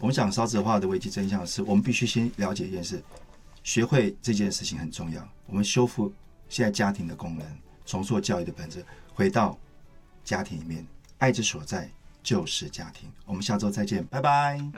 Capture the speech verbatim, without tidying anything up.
我们讲少子化的危机真相是，我们必须先了解一件事，学会这件事情很重要。我们修复现在家庭的功能，重塑教育的本质，回到家庭里面，爱之所在就是家庭。我们下周再见，拜拜。